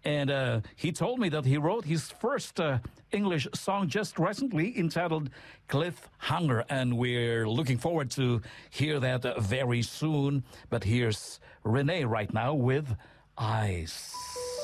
And he told me that he wrote his first English song just recently entitled Cliffhanger. And we're looking forward to hear that very soon. But here's Renee right now with Eyes.